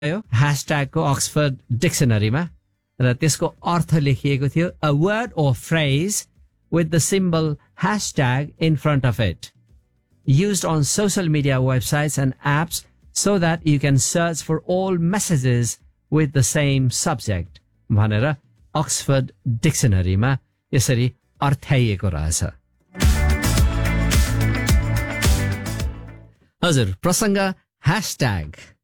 ह्यासट्यागको Oxford डिक्सनरीमा र त्यसको अर्थ लेखिएको थियो a word or phrase with the symbol hashtag in front of it, used on social media websites and apps so that you can search for all messages with the same subject भनेर Oxford डिक्सनरीमा यसरी अर्थाइएको रहेछ। हजुर, प्रसङ्ग hashtag